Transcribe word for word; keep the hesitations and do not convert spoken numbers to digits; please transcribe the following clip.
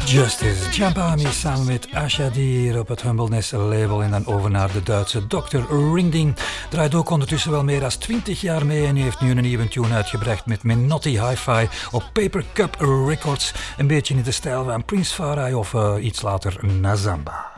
Justice Jabami samen met Ashadir op het Humbleness label en dan over naar de Duitse dokter Ringding. Draait ook ondertussen wel meer dan twintig jaar mee en heeft nu een nieuwe tune uitgebracht met Menotti Hi-Fi op Paper Cup Records. Een beetje in de stijl van Prince Farai of uh, iets later Nazamba.